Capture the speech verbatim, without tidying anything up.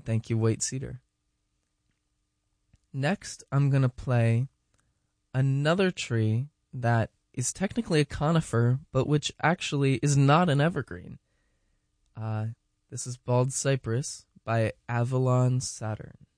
Thank you, White Cedar. Next, I'm going to play another tree that is technically a conifer, but which actually is not an evergreen. Uh, this is Bald Cypress by Avalon Saturn.